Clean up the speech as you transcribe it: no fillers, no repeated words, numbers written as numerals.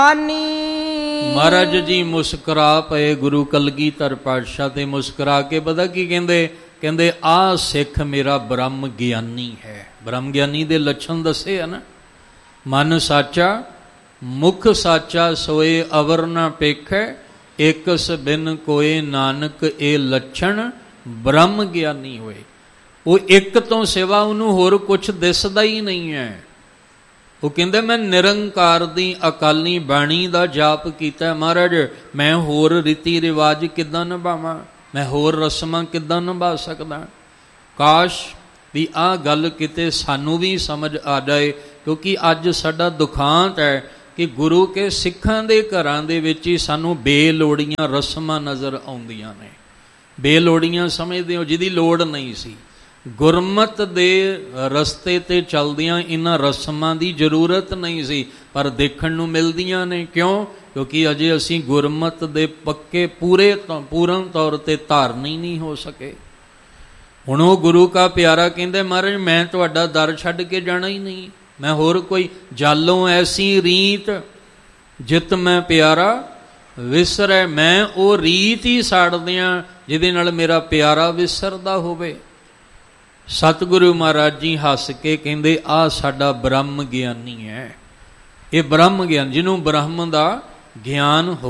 ਮਹਾਰਾਜ ਜੀ ਮੁਸਕਰਾ ਪਏ ਗੁਰੂ ਕਲਗੀਧਰ ਪਾਤਸ਼ਾਹ ਤੇ। ਮੁਸਕਰਾ ਕੇ ਪਤਾ ਕੀ ਕਹਿੰਦੇ? ਕਹਿੰਦੇ ਆਹ ਸਿੱਖ ਮੇਰਾ ਬ੍ਰਹਮ ਗਿਆਨੀ ਹੈ। ਬ੍ਰਹਮ ਗਿਆਨੀ ਦੇ ਲੱਛਣ ਦੱਸੇ ਆ ਨਾ, ਮਨ ਸਾਚਾ, ਮੁਖ ਸਾਚਾ, ਸੋਏ ਅਵਰ ਨਾ ਪੇਖੈ, ਇਕਸ ਬਿਨ ਕੋਏ ਨਾਨਕ ਇਹ ਲੱਛਣ ਬ੍ਰਹਮ ਗਿਆਨੀ ਹੋਏ। ਉਹ ਇੱਕ ਤੋਂ ਸਿਵਾ ਉਹਨੂੰ ਹੋਰ ਕੁਛ ਦਿਸਦਾ ਹੀ ਨਹੀਂ ਹੈ। ਉਹ ਕਹਿੰਦੇ ਮੈਂ ਨਿਰੰਕਾਰ ਦੀ ਅਕਾਲੀ ਬਾਣੀ ਦਾ ਜਾਪ ਕੀਤਾ ਮਹਾਰਾਜ, ਮੈਂ ਹੋਰ ਰੀਤੀ ਰਿਵਾਜ ਕਿੱਦਾਂ ਨਿਭਾਵਾਂ, ਮੈਂ ਹੋਰ ਰਸਮਾਂ ਕਿੱਦਾਂ ਨਿਭਾ ਸਕਦਾ। ਕਾਸ਼ ਵੀ ਆਹ ਗੱਲ ਕਿਤੇ ਸਾਨੂੰ ਵੀ ਸਮਝ ਆ ਜਾਏ, ਕਿਉਂਕਿ ਅੱਜ ਸਾਡਾ ਦੁਖਾਂਤ ਹੈ ਕਿ ਗੁਰੂ ਕੇ ਸਿੱਖਾਂ ਦੇ ਘਰਾਂ ਦੇ ਵਿੱਚ ਹੀ ਸਾਨੂੰ ਬੇਲੋੜੀਆਂ ਰਸਮਾਂ ਨਜ਼ਰ ਆਉਂਦੀਆਂ ਨੇ। ਬੇਲੋੜੀਆਂ ਸਮਝਦੇ ਹੋ, ਜਿਹਦੀ ਲੋੜ ਨਹੀਂ ਸੀ। ਗੁਰਮਤ ਦੇ ਰਸਤੇ 'ਤੇ ਚੱਲਦਿਆਂ ਇਹਨਾਂ ਰਸਮਾਂ ਦੀ ਜ਼ਰੂਰਤ ਨਹੀਂ ਸੀ, ਪਰ ਦੇਖਣ ਨੂੰ ਮਿਲਦੀਆਂ ਨੇ। ਕਿਉਂ? ਕਿਉਂਕਿ ਅਜੇ ਅਸੀਂ ਗੁਰਮਤ ਦੇ ਪੱਕੇ ਪੂਰਨ ਤੌਰ 'ਤੇ ਧਾਰਨੀ ਨਹੀਂ ਹੋ ਸਕੇ। ਹੁਣ ਉਹ ਗੁਰੂ ਕਾ ਪਿਆਰਾ ਕਹਿੰਦੇ ਮਹਾਰਾਜ ਮੈਂ ਤੁਹਾਡਾ ਦਰ ਛੱਡ ਕੇ ਜਾਣਾ ਹੀ ਨਹੀਂ, ਮੈਂ ਹੋਰ ਕੋਈ ਜਾਲੋਂ ਐਸੀ ਰੀਤ ਜਿਤ ਮੈਂ ਪਿਆਰਾ ਵਿਸਰੈ। ਮੈਂ ਉਹ ਰੀਤ ਹੀ ਛੱਡ ਦਿਆਂ ਜਿਹਦੇ ਨਾਲ ਮੇਰਾ ਪਿਆਰਾ ਵਿਸਰਦਾ ਹੋਵੇ। ਸਤਿਗੁਰੂ ਮਹਾਰਾਜ ਜੀ ਹੱਸ ਕੇ ਕਹਿੰਦੇ ਆਹ ਸਾਡਾ ਬ੍ਰਹਮ ਗਿਆਨੀ ਹੈ। ਇਹ ਬ੍ਰਹਮ ਗਿਆਨ, ਜਿਹਨੂੰ ਬ੍ਰਹਮ ਦਾ ਗਿਆਨ